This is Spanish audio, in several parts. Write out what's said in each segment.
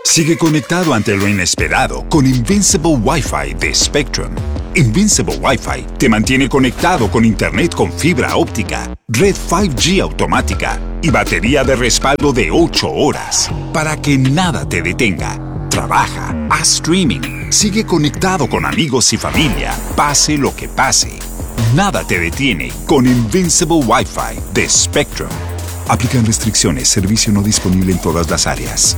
Sigue conectado ante lo inesperado con Invincible Wi-Fi de Spectrum. Invincible Wi-Fi te mantiene conectado con internet con fibra óptica, red 5G automática y batería de respaldo de 8 horas para que nada te detenga. Trabaja, haz streaming, sigue conectado con amigos y familia, pase lo que pase. Nada te detiene con Invincible Wi-Fi de Spectrum. Aplican restricciones, servicio no disponible en todas las áreas.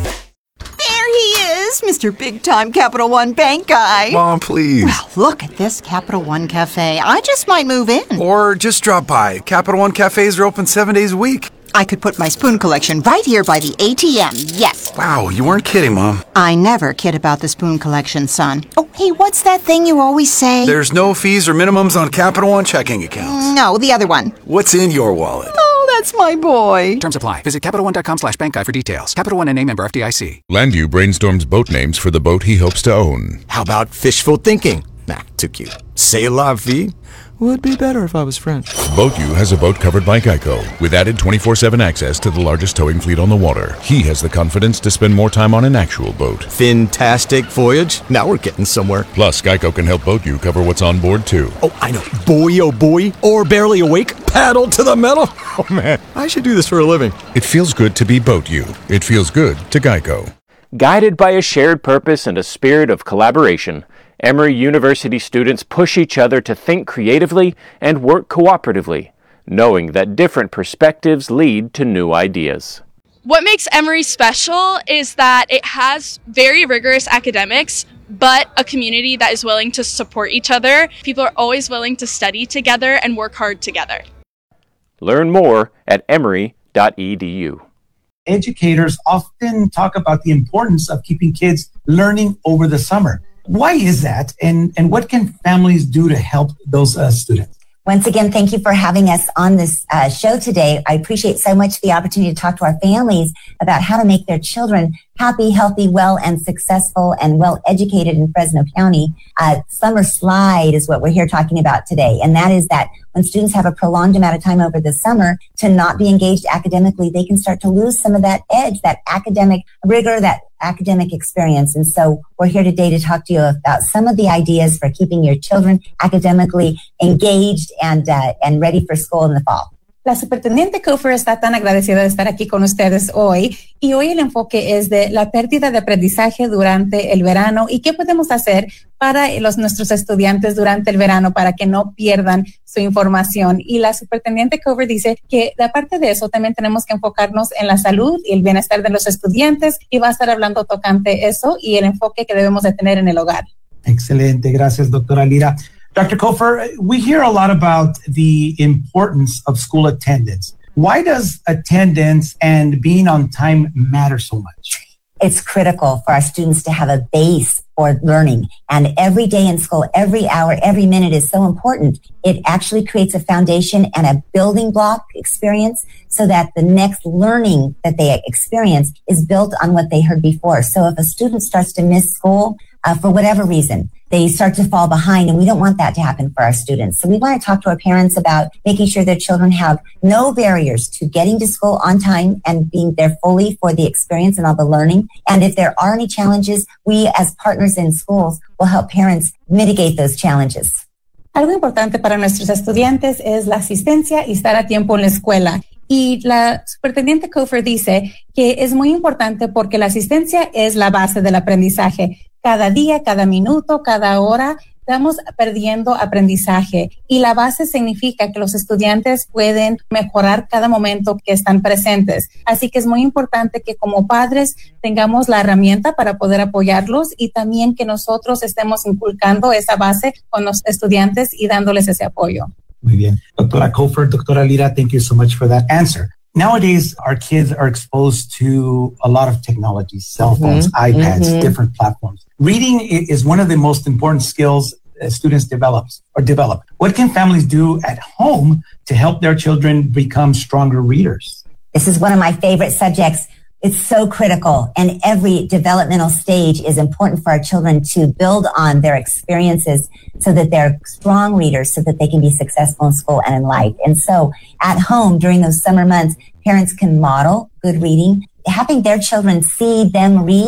Mr. Big Time Capital One Bank guy. Mom, please. Well, look at this Capital One Cafe. I just might move in. Or just drop by. Capital One cafes are open 7 days a week. I could put my spoon collection right here by the ATM, yes. Wow, you weren't kidding, Mom. I never kid about the spoon collection, son. Oh, hey, what's that thing you always say? There's no fees or minimums on Capital One checking accounts. No, the other one. What's in your wallet? Oh, that's my boy. Terms apply. Visit CapitalOne.com/bankguide for details. Capital One and member FDIC. Landview brainstorms boat names for the boat he hopes to own. How about fishful thinking? Nah, too cute. C'est la vie? Would be better if I was French. BoatU has a boat covered by Geico with added 24/7 access to the largest towing fleet on the water. He has the confidence to spend more time on an actual boat. Fantastic voyage. Now we're getting somewhere. Plus, Geico can help BoatU cover what's on board, too. Oh, I know. Boy, oh boy. Or barely awake. Paddle to the metal. Oh, man. I should do this for a living. It feels good to be BoatU. It feels good to Geico. Guided by a shared purpose and a spirit of collaboration, Emory University students push each other to think creatively and work cooperatively, knowing that different perspectives lead to new ideas. What makes Emory special is that it has very rigorous academics, but a community that is willing to support each other. People are always willing to study together and work hard together. Learn more at emory.edu. Educators often talk about the importance of keeping kids learning over the summer. Why is that? And what can families do to help those students? Once again, thank you for having us on this show today. I appreciate so much the opportunity to talk to our families about how to make their children happy, healthy, well, and successful and well educated in Fresno County. Summer slide is what we're here talking about today. And that is that when students have a prolonged amount of time over the summer to not be engaged academically, they can start to lose some of that edge, that academic rigor, that academic experience. And so we're here today to talk to you about some of the ideas for keeping your children academically engaged and ready for school in the fall. La superintendente Kofer está tan agradecida de estar aquí con ustedes hoy, y hoy el enfoque es de la pérdida de aprendizaje durante el verano y qué podemos hacer para nuestros estudiantes durante el verano para que no pierdan su información. Y la superintendente Kofer dice que aparte de eso también tenemos que enfocarnos en la salud y el bienestar de los estudiantes, y va a estar hablando tocante eso y el enfoque que debemos de tener en el hogar. Excelente, gracias, doctora Lira. Dr. Kofer, we hear a lot about the importance of school attendance. Why does attendance and being on time matter so much? It's critical for our students to have a base for learning. And every day in school, every hour, every minute is so important. It actually creates a foundation and a building block experience so that the next learning that they experience is built on what they heard before. So if a student starts to miss school, for whatever reason, they start to fall behind, and we don't want that to happen for our students. So we want to talk to our parents about making sure their children have no barriers to getting to school on time and being there fully for the experience and all the learning. And if there are any challenges, we as partners in schools will help parents mitigate those challenges. Algo importante para nuestros estudiantes es la asistencia y estar a tiempo en la escuela. Y la superintendente Kofer dice que es muy importante porque la asistencia es la base del aprendizaje. Cada día, cada minuto, cada hora, estamos perdiendo aprendizaje. Y la base significa que los estudiantes pueden mejorar cada momento que están presentes. Así que es muy importante que como padres tengamos la herramienta para poder apoyarlos y también que nosotros estemos inculcando esa base con los estudiantes y dándoles ese apoyo. Muy bien. Doctora Kofer, Doctora Lira, thank you so much for that answer. Nowadays, our kids are exposed to a lot of technology, cell phones, iPads, different platforms. Reading is one of the most important skills students develop. What can families do at home to help their children become stronger readers? This is one of my favorite subjects. It's so critical, and every developmental stage is important for our children to build on their experiences so that they're strong readers, so that they can be successful in school and in life. And so at home during those summer months, parents can model good reading. Having their children see them read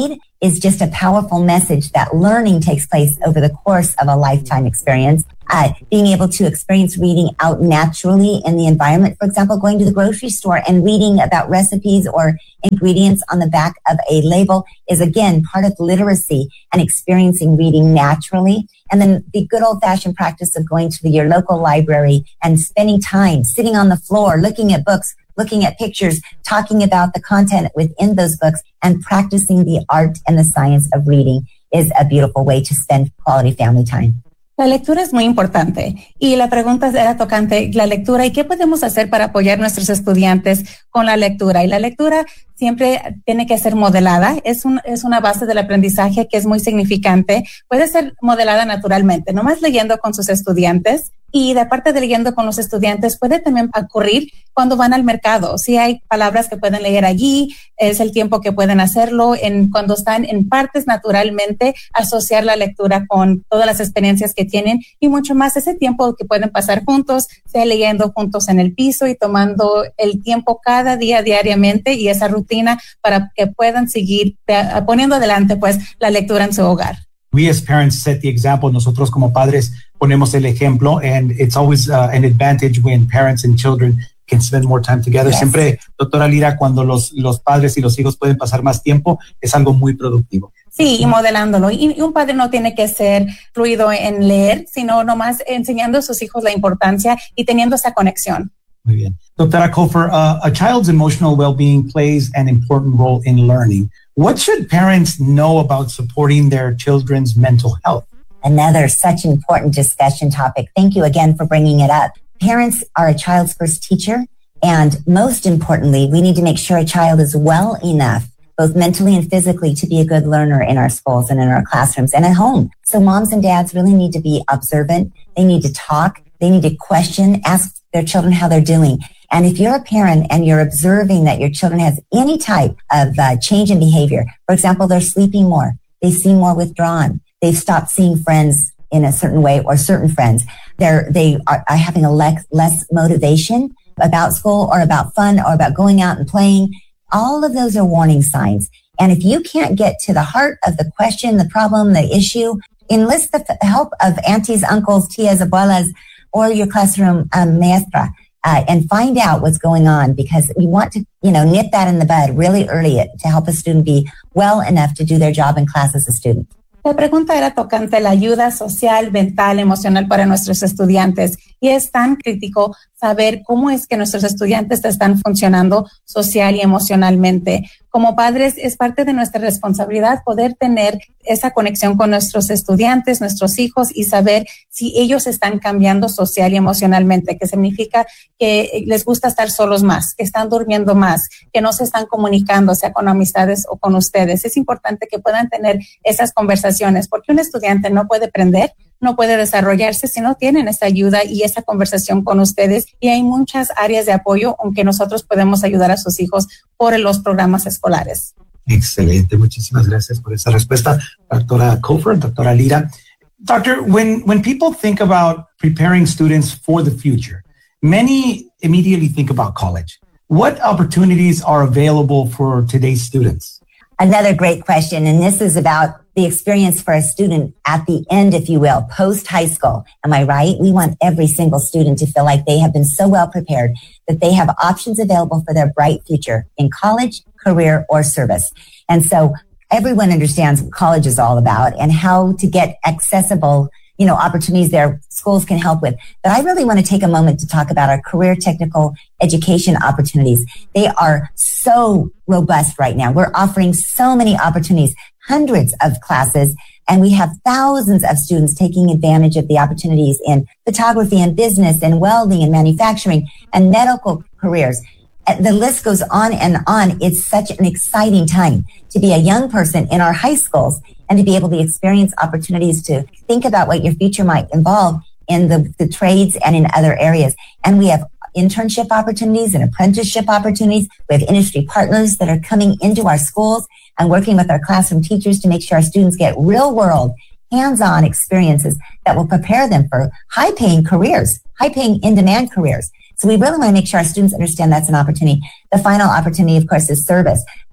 is just a powerful message that learning takes place over the course of a lifetime experience. Being able to experience reading out naturally in the environment, for example, going to the grocery store and reading about recipes or ingredients on the back of a label is, again, part of literacy and experiencing reading naturally. And then the good old-fashioned practice of going to your local library and spending time sitting on the floor, looking at books, looking at pictures, talking about the content within those books, and practicing the art and the science of reading is a beautiful way to spend quality family time. La lectura es muy importante y la pregunta era tocante la lectura y qué podemos hacer para apoyar a nuestros estudiantes con la lectura. Y la lectura siempre tiene que ser modelada, es una base del aprendizaje que es muy significante. Puede ser modelada naturalmente, nomás leyendo con sus estudiantes. Y de parte de leyendo con los estudiantes puede también ocurrir cuando van al mercado. Si hay palabras que pueden leer allí, es el tiempo que pueden hacerlo. Cuando están en partes naturalmente, asociar la lectura con todas las experiencias que tienen y mucho más ese tiempo que pueden pasar juntos, sea leyendo juntos en el piso y tomando el tiempo cada día diariamente y esa rutina para que puedan seguir poniendo adelante pues la lectura en su hogar. We as parents set the example. Nosotros como padres ponemos el ejemplo, and it's always an advantage when parents and children can spend more time together. Yes. Siempre, doctora Lira, cuando los padres y los hijos pueden pasar más tiempo, es algo muy productivo. Sí, y modelándolo. Y un padre no tiene que ser fluido en leer, sino nomás enseñando a sus hijos la importancia y teniendo esa conexión. Muy bien. Doctora Kofer, a child's emotional well-being plays an important role in learning. What should parents know about supporting their children's mental health? Another such important discussion topic. Thank you again for bringing it up. Parents are a child's first teacher, and most importantly, we need to make sure a child is well enough, both mentally and physically, to be a good learner in our schools and in our classrooms and at home. So moms and dads really need to be observant. They need to talk. They need to question, ask their children how they're doing. And if you're a parent and you're observing that your children has any type of change in behavior, for example, they're sleeping more, they seem more withdrawn, they've stopped seeing friends in a certain way or certain friends, they are having a less motivation about school or about fun or about going out and playing, all of those are warning signs. And if you can't get to the heart of the question, the problem, the issue, enlist the help of aunties, uncles, tias, abuelas, or your classroom maestra. And find out what's going on, because you want to, nip that in the bud really early to help a student be well enough to do their job in class as a student. La pregunta era tocante la ayuda social, mental, emocional para nuestros estudiantes. Y es tan crítico saber cómo es que nuestros estudiantes están funcionando social y emocionalmente. Como padres, es parte de nuestra responsabilidad poder tener esa conexión con nuestros estudiantes, nuestros hijos, y saber si ellos están cambiando social y emocionalmente, que significa que les gusta estar solos más, que están durmiendo más, que no se están comunicando, sea con amistades o con ustedes. Es importante que puedan tener esas conversaciones, porque un estudiante no puede aprender, no puede desarrollarse si no tienen esa ayuda y esa conversación con ustedes. Y hay muchas áreas de apoyo en que nosotros podemos ayudar a sus hijos por los programas escolares. Excelente. Muchísimas gracias por esa respuesta, doctora Kofer, doctora Lira. Doctor, when people think about preparing students for the future, many immediately think about college. What opportunities are available for today's students? Another great question, and this is about the experience for a student at the end, if you will, post-high school. Am I right? We want every single student to feel like they have been so well prepared that they have options available for their bright future in college, career, or service. And so everyone understands what college is all about and how to get accessible, opportunities their schools can help with. But I really want to take a moment to talk about our career technical education opportunities. They are so robust right now. We're offering so many opportunities, hundreds of classes, and we have thousands of students taking advantage of the opportunities in photography and business and welding and manufacturing and medical careers. The list goes on and on. It's such an exciting time to be a young person in our high schools and to be able to experience opportunities to think about what your future might involve in the trades and in other areas. And we have internship opportunities and apprenticeship opportunities. We have industry partners that are coming into our schools and working with our classroom teachers to make sure our students get real world, hands-on experiences that will prepare them for high-paying careers, high-paying in-demand careers. So we really want to make sure our students understand that's an opportunity. The final opportunity, of course, is service.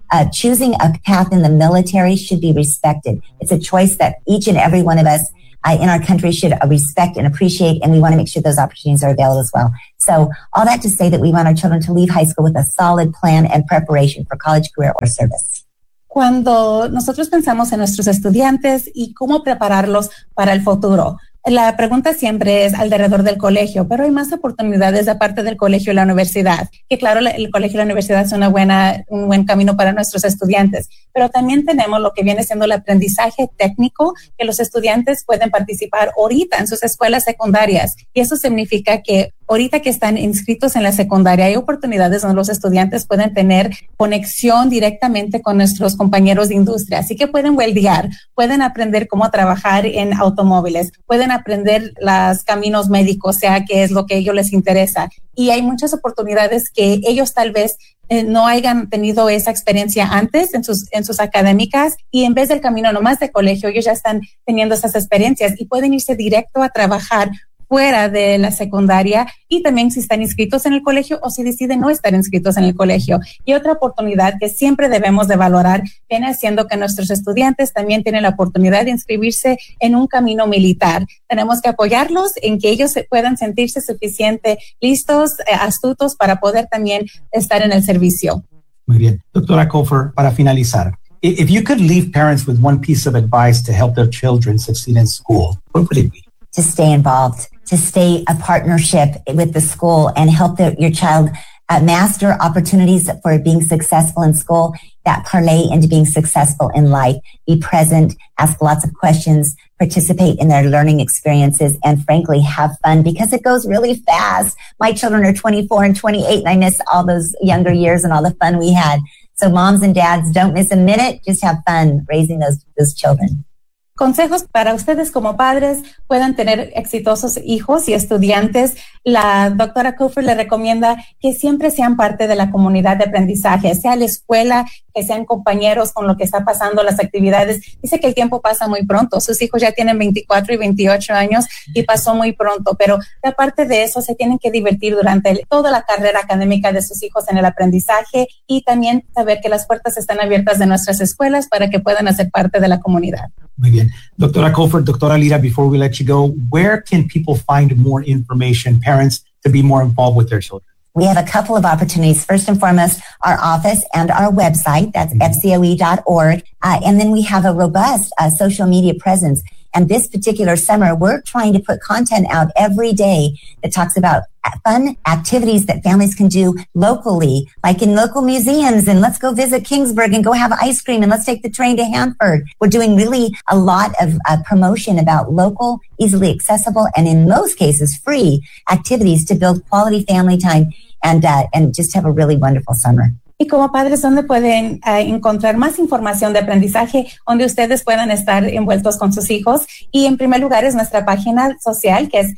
choosing a path in the military should be respected. It's a choice that each and every one of us in our country should respect and appreciate, and we want to make sure those opportunities are available as well. So all that to say that we want our children to leave high school with a solid plan and preparation for college, career, or service. Cuando nosotros pensamos en nuestros estudiantes y cómo prepararlos para el futuro, la pregunta siempre es alrededor del colegio, pero hay más oportunidades aparte del colegio y la universidad. Que claro, el colegio y la universidad es un buen camino para nuestros estudiantes, pero también tenemos lo que viene siendo el aprendizaje técnico que los estudiantes pueden participar ahorita en sus escuelas secundarias. Y eso significa que ahorita que están inscritos en la secundaria, hay oportunidades donde los estudiantes pueden tener conexión directamente con nuestros compañeros de industria. Así que pueden weldear, pueden aprender cómo trabajar en automóviles, pueden aprender los caminos médicos, sea que es lo que a ellos les interesa. Y hay muchas oportunidades que ellos tal vez no hayan tenido esa experiencia antes en sus académicas, y en vez del camino nomás de colegio, ellos ya están teniendo esas experiencias y pueden irse directo a trabajar fuera de la secundaria, y también si están inscritos en el colegio o si deciden no estar inscritos en el colegio. Y otra oportunidad que siempre debemos de valorar viene siendo que nuestros estudiantes también tienen la oportunidad de inscribirse en un camino militar. Tenemos que apoyarlos en que ellos puedan sentirse suficiente listos, astutos para poder también estar en el servicio. Muy bien. Doctora Kofer, para finalizar, if you could leave parents with one piece of advice to help their children succeed in school, what would it be? To stay involved, to stay a partnership with the school and help your child master opportunities for being successful in school that parlay into being successful in life. Be present, ask lots of questions, participate in their learning experiences, and frankly, have fun because it goes really fast. My children are 24 and 28, and I miss all those younger years and all the fun we had. So moms and dads, don't miss a minute. Just have fun raising those children. Consejos para ustedes como padres puedan tener exitosos hijos y estudiantes. La doctora Kofer le recomienda que siempre sean parte de la comunidad de aprendizaje, sea la escuela, que sean compañeros con lo que está pasando, las actividades. Dice que el tiempo pasa muy pronto. Sus hijos ya tienen 24 y 28 años y pasó muy pronto, pero aparte de eso se tienen que divertir durante toda la carrera académica de sus hijos en el aprendizaje, y también saber que las puertas están abiertas de nuestras escuelas para que puedan hacer parte de la comunidad. Muy bien. Doctora Kofer, Doctora Lira, before we let you go, where can people find more information, parents, to be more involved with their children? We have a couple of opportunities. First and foremost, our office and our website, that's fcoe.org. And then we have a robust social media presence. And this particular summer, we're trying to put content out every day that talks about fun activities that families can do locally, like in local museums, and let's go visit Kingsburg and go have ice cream, and let's take the train to Hanford. We're doing really a lot of promotion about local, easily accessible, and in most cases, free activities to build quality family time and just have a really wonderful summer. Y como padres, ¿dónde pueden encontrar más información de aprendizaje donde ustedes puedan estar envueltos con sus hijos? Y en primer lugar es nuestra página social, que es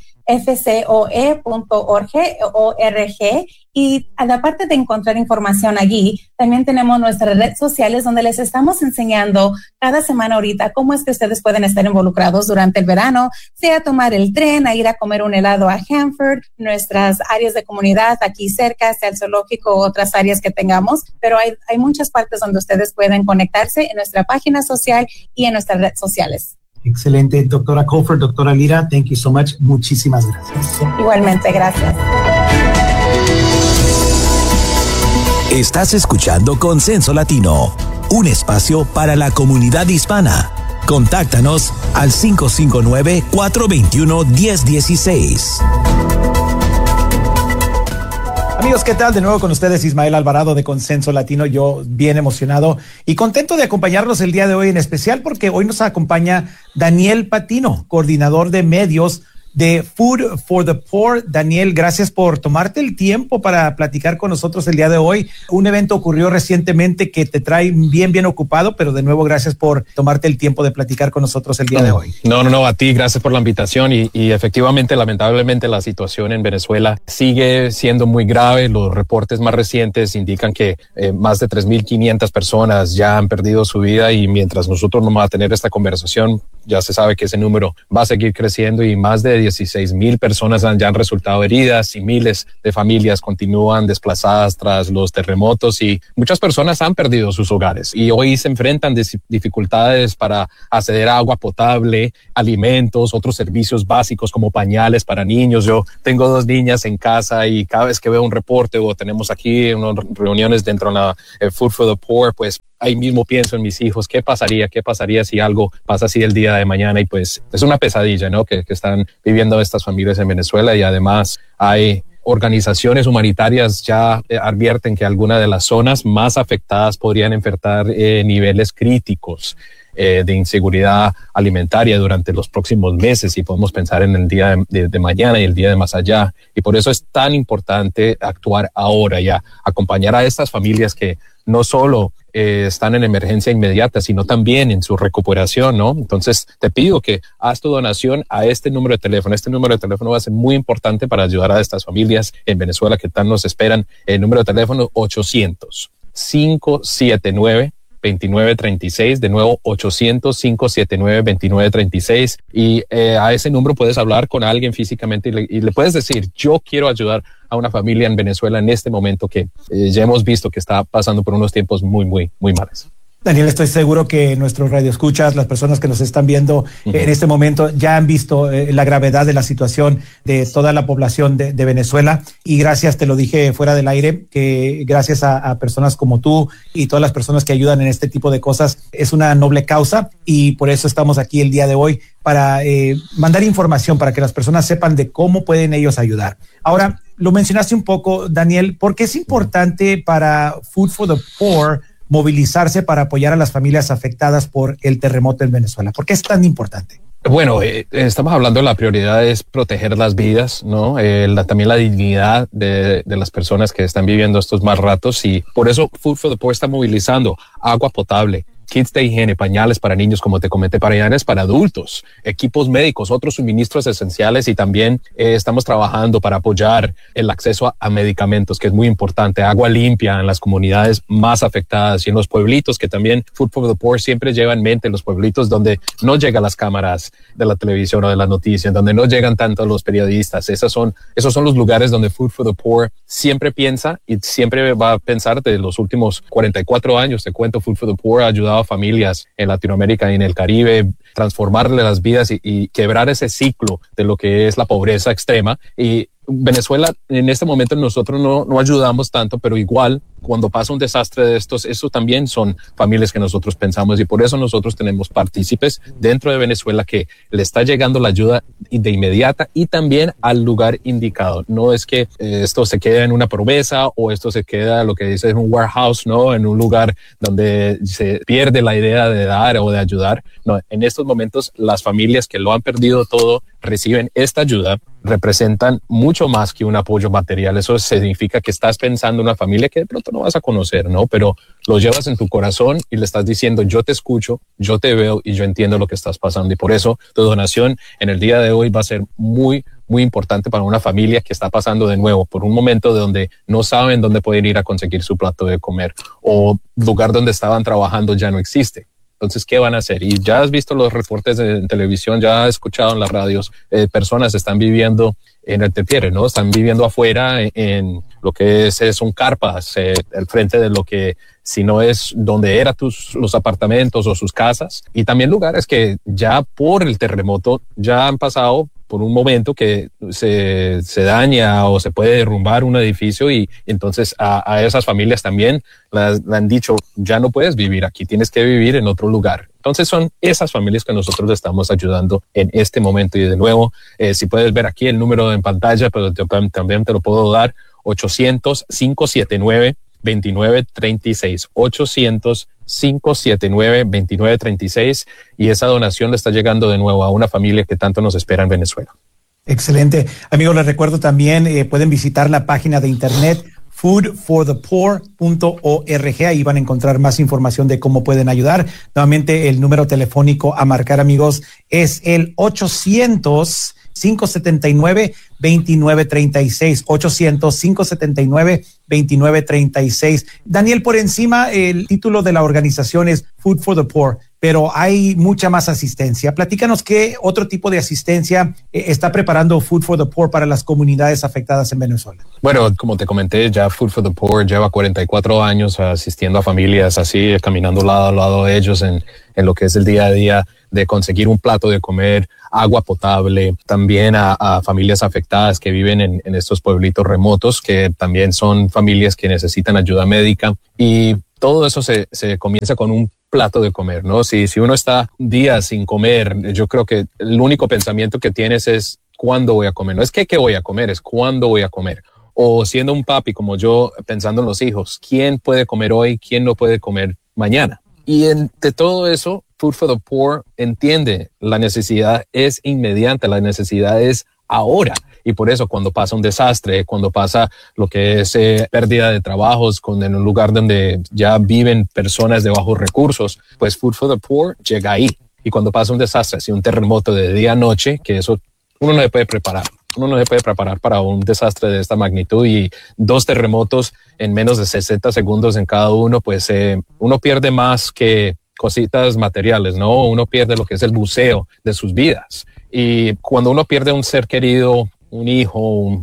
fcoe.org, y aparte de encontrar información allí, también tenemos nuestras redes sociales donde les estamos enseñando cada semana ahorita cómo es que ustedes pueden estar involucrados durante el verano, sea tomar el tren, a ir a comer un helado a Hanford, nuestras áreas de comunidad aquí cerca, sea el zoológico o otras áreas que tengamos, pero hay muchas partes donde ustedes pueden conectarse en nuestra página social y en nuestras redes sociales. Excelente. Doctora Kofer, Doctora Lira, thank you so much. Muchísimas gracias. Igualmente, gracias. Estás escuchando Consenso Latino, un espacio para la comunidad hispana. Contáctanos al 559-421-1016. Amigos, ¿qué tal? De nuevo con ustedes Ismael Alvarado de Consenso Latino. Yo bien emocionado y contento de acompañarlos el día de hoy, en especial porque hoy nos acompaña Daniel Patino, coordinador de medios de Food for the Poor. Daniel, gracias por tomarte el tiempo para platicar con nosotros el día de hoy. Un evento ocurrió recientemente que te trae bien ocupado, pero de nuevo gracias por tomarte el tiempo de platicar con nosotros el día de hoy. No, a ti, gracias por la invitación y efectivamente, lamentablemente, la situación en Venezuela sigue siendo muy grave. Los reportes más recientes indican que más de 3,500 personas ya han perdido su vida, y mientras nosotros no vamos a tener esta conversación, ya se sabe que ese número va a seguir creciendo y más de 16,000 personas ya han resultado heridas y miles de familias continúan desplazadas tras los terremotos y muchas personas han perdido sus hogares y hoy se enfrentan dificultades para acceder a agua potable, alimentos, otros servicios básicos como pañales para niños. Yo tengo 2 niñas en casa y cada vez que veo un reporte o tenemos aquí unas reuniones dentro de la Food for the Poor, pues ahí mismo pienso en mis hijos, ¿qué pasaría si algo pasa así el día de mañana? Y pues es una pesadilla, ¿no? Que están viviendo estas familias en Venezuela y además hay organizaciones humanitarias ya advierten que algunas de las zonas más afectadas podrían enfrentar niveles críticos de inseguridad alimentaria durante los próximos meses y podemos pensar en el día de mañana y el día de más allá. Y por eso es tan importante actuar ahora ya, acompañar a estas familias que no solo están en emergencia inmediata, sino también en su recuperación, ¿no? Entonces te pido que haz tu donación a este número de teléfono. Este número de teléfono va a ser muy importante para ayudar a estas familias en Venezuela que tan nos esperan. El número de teléfono 800-579-2936, de nuevo 800-579-2936 y a ese número puedes hablar con alguien físicamente y le puedes decir, yo quiero ayudar a una familia en Venezuela en este momento que ya hemos visto que está pasando por unos tiempos muy, muy, muy malos. Daniel, estoy seguro que nuestros radioescuchas, las personas que nos están viendo en este momento, ya han visto la gravedad de la situación de toda la población de Venezuela. Y gracias, te lo dije fuera del aire, que gracias a personas como tú y todas las personas que ayudan en este tipo de cosas, es una noble causa y por eso estamos aquí el día de hoy para mandar información para que las personas sepan de cómo pueden ellos ayudar. Ahora, lo mencionaste un poco, Daniel, ¿por qué es importante para Food for the Poor movilizarse para apoyar a las familias afectadas por el terremoto en Venezuela? ¿Por qué es tan importante? Bueno, estamos hablando de la prioridad es proteger las vidas, ¿no? También la dignidad de las personas que están viviendo estos mal ratos y por eso Food for the Poor está movilizando agua potable, kits de higiene, pañales para niños, como te comenté, pañales para adultos, equipos médicos, otros suministros esenciales y también estamos trabajando para apoyar el acceso a medicamentos, que es muy importante, agua limpia en las comunidades más afectadas y en los pueblitos, que también Food for the Poor siempre lleva en mente los pueblitos donde no llegan las cámaras de la televisión o de las noticias, donde no llegan tanto los periodistas. Esos son los lugares donde Food for the Poor siempre piensa y siempre va a pensar. De los últimos 44 años, te cuento, Food for the Poor ha ayudado a familias en Latinoamérica y en el Caribe, transformarle las vidas y quebrar ese ciclo de lo que es la pobreza extrema. Y Venezuela, en este momento nosotros no ayudamos tanto, pero igual cuando pasa un desastre de estos también son familias que nosotros pensamos y por eso nosotros tenemos partícipes dentro de Venezuela que le está llegando la ayuda de inmediata y también al lugar indicado. No es que esto se queda en una promesa o esto se queda, lo que dice, en un warehouse, ¿no? En un lugar donde se pierde la idea de dar o de ayudar. No, en estos momentos las familias que lo han perdido todo reciben esta ayuda, representan mucho más que un apoyo material. Eso significa que estás pensando en una familia que de pronto no vas a conocer, ¿no? Pero lo llevas en tu corazón y le estás diciendo, yo te escucho, yo te veo y yo entiendo lo que estás pasando. Y por eso tu donación en el día de hoy va a ser muy, muy importante para una familia que está pasando de nuevo por un momento de donde no saben dónde pueden ir a conseguir su plato de comer o lugar donde estaban trabajando ya no existe. Entonces, ¿qué van a hacer? Y ya has visto los reportes en televisión, ya has escuchado en las radios, personas están viviendo en el tertiere, ¿no? Están viviendo afuera en lo que son carpas, al frente de lo que, si no es donde eran los apartamentos o sus casas. Y también lugares que ya por el terremoto ya han pasado por un momento que se daña o se puede derrumbar un edificio y entonces a esas familias también le han dicho, ya no puedes vivir aquí, tienes que vivir en otro lugar. Entonces son esas familias que nosotros estamos ayudando en este momento. Y de nuevo, si puedes ver aquí el número en pantalla, pero también te lo puedo dar, 800-579-2936, 800-579-2936 y esa donación le está llegando de nuevo a una familia que tanto nos espera en Venezuela. Excelente. Amigos, les recuerdo también, pueden visitar la página de internet foodforthepoor.org. Ahí van a encontrar más información de cómo pueden ayudar. Nuevamente, el número telefónico a marcar, amigos, es el 800-579-2936. 800-579-2936, 800-579-2936. Daniel, por encima el título de la organización es Food for the Poor, pero hay mucha más asistencia. Platícanos qué otro tipo de asistencia está preparando Food for the Poor para las comunidades afectadas en Venezuela. Bueno, como te comenté, ya Food for the Poor lleva 44 años asistiendo a familias así, caminando lado a lado de ellos en lo que es el día a día de conseguir un plato de comer, agua potable, también a familias afectadas que viven en estos pueblitos remotos, que también son familias que necesitan ayuda médica, y todo eso se comienza con un plato de comer, ¿no? Si uno está días sin comer, yo creo que el único pensamiento que tienes es ¿cuándo voy a comer? No es que qué voy a comer, es ¿cuándo voy a comer? O siendo un papi como yo, pensando en los hijos, ¿quién puede comer hoy? ¿Quién no puede comer mañana? Y de todo eso, Food for the Poor entiende la necesidad es inmediata, la necesidad es ahora. Y por eso cuando pasa un desastre, cuando pasa lo que es pérdida de trabajos en un lugar donde ya viven personas de bajos recursos, pues Food for the Poor llega ahí. Y cuando pasa un desastre, así un terremoto de día a noche, que eso uno no se puede preparar. Uno no se puede preparar para un desastre de esta magnitud, y 2 terremotos en menos de 60 segundos en cada uno, pues uno pierde más que cositas materiales, ¿no? Uno pierde lo que es el buceo de sus vidas. Y cuando uno pierde un ser querido, un hijo,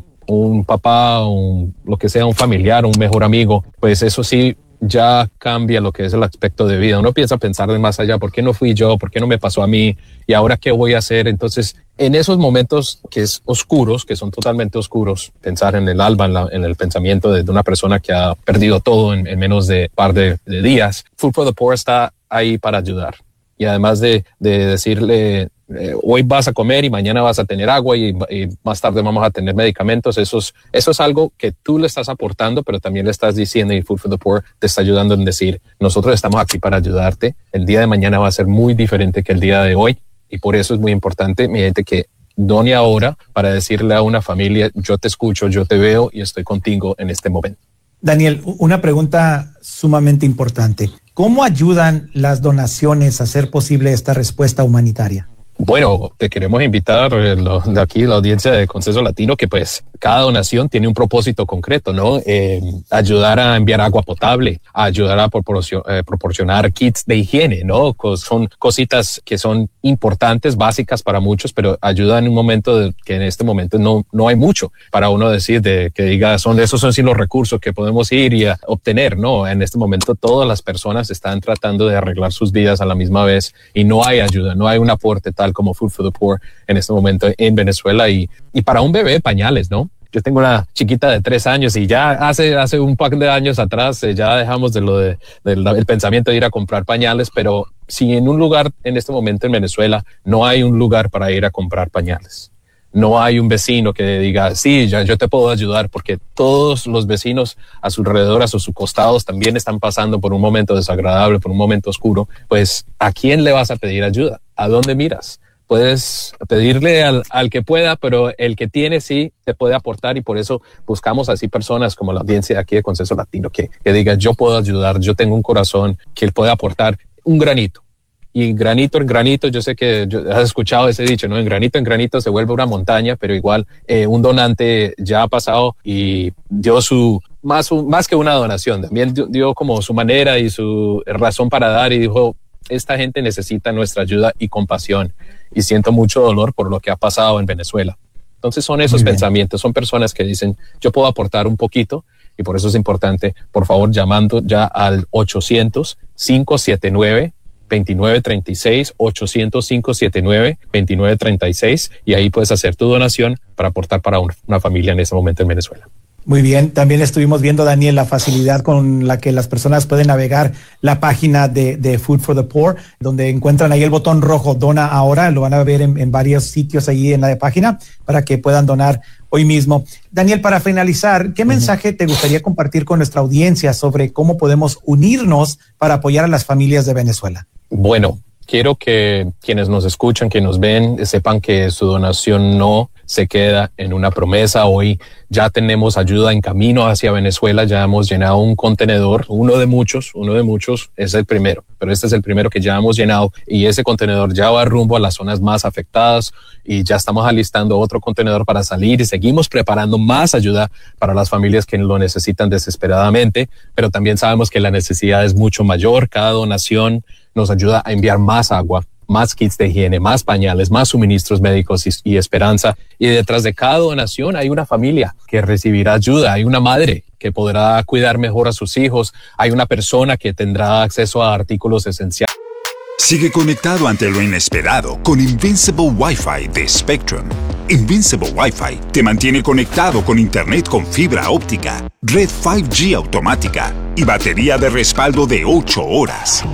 un papá, lo que sea, un familiar, un mejor amigo, pues eso sí ya cambia lo que es el aspecto de vida. Uno piensa pensar de más allá, ¿por qué no fui yo? ¿Por qué no me pasó a mí? ¿Y ahora qué voy a hacer? Entonces, en esos momentos que es oscuros, que son totalmente oscuros, pensar en el alma, en el pensamiento de una persona que ha perdido todo en menos de un par de días, Food for the Poor está ahí para ayudar. Y además de decirle, hoy vas a comer y mañana vas a tener agua y más tarde vamos a tener medicamentos, eso es algo que tú le estás aportando, pero también le estás diciendo, y Food for the Poor te está ayudando en decir, nosotros estamos aquí para ayudarte, el día de mañana va a ser muy diferente que el día de hoy, y por eso es muy importante, mi gente, que done ahora para decirle a una familia, yo te escucho, yo te veo y estoy contigo en este momento. Daniel, una pregunta sumamente importante. ¿Cómo ayudan las donaciones a hacer posible esta respuesta humanitaria? Bueno, te queremos invitar de aquí, la audiencia de Consenso Latino, que pues cada donación tiene un propósito concreto, ¿no? Ayudar a enviar agua potable, ayudar a proporcionar kits de higiene, ¿no? Son cositas que son importantes, básicas para muchos, pero ayudan en un momento que en este momento no hay mucho para uno decir que diga, esos son sí los recursos que podemos ir y obtener, ¿no? En este momento todas las personas están tratando de arreglar sus vidas a la misma vez y no hay ayuda, no hay un aporte tal como Food for the Poor en este momento en Venezuela, y para un bebé, pañales, ¿no? Yo tengo una chiquita de 3 años y ya hace un par de años atrás ya dejamos del pensamiento de ir a comprar pañales, pero si en un lugar en este momento en Venezuela no hay un lugar para ir a comprar pañales, no hay un vecino que diga, sí, yo te puedo ayudar, porque todos los vecinos a su alrededor, a sus costados, también están pasando por un momento desagradable, por un momento oscuro, pues ¿a quién le vas a pedir ayuda? ¿A dónde miras? Puedes pedirle al que pueda, pero el que tiene sí te puede aportar, y por eso buscamos así personas como la audiencia de aquí de Consenso Latino que diga, yo puedo ayudar, yo tengo un corazón que él puede aportar un granito. Y granito en granito, yo sé que has escuchado ese dicho, ¿no? En granito se vuelve una montaña, pero igual un donante ya ha pasado y dio más que una donación, también dio como su manera y su razón para dar, y dijo, esta gente necesita nuestra ayuda y compasión, y siento mucho dolor por lo que ha pasado en Venezuela. Entonces son esos pensamientos, son personas que dicen, yo puedo aportar un poquito, y por eso es importante, por favor, llamando ya al 800-579-2936, 800-579-2936, y ahí puedes hacer tu donación para aportar para una familia en ese momento en Venezuela. Muy bien, también estuvimos viendo, Daniel, la facilidad con la que las personas pueden navegar la página de Food for the Poor, donde encuentran ahí el botón rojo, dona ahora, lo van a ver en varios sitios ahí en la página para que puedan donar hoy mismo. Daniel, para finalizar, ¿qué mensaje te gustaría compartir con nuestra audiencia sobre cómo podemos unirnos para apoyar a las familias de Venezuela? Bueno, quiero que quienes nos escuchan, que nos ven, sepan que su donación no se queda en una promesa. Hoy ya tenemos ayuda en camino hacia Venezuela, ya hemos llenado un contenedor, uno de muchos, es el primero, pero este es el primero que ya hemos llenado y ese contenedor ya va rumbo a las zonas más afectadas y ya estamos alistando otro contenedor para salir y seguimos preparando más ayuda para las familias que lo necesitan desesperadamente, pero también sabemos que la necesidad es mucho mayor. Cada donación nos ayuda a enviar más agua, más kits de higiene, más pañales, más suministros médicos y esperanza. Y detrás de cada donación hay una familia que recibirá ayuda, hay una madre que podrá cuidar mejor a sus hijos, hay una persona que tendrá acceso a artículos esenciales. Sigue conectado ante lo inesperado con Invincible Wi-Fi de Spectrum. Invincible Wi-Fi te mantiene conectado con internet con fibra óptica, red 5G automática y batería de respaldo de 8 horas.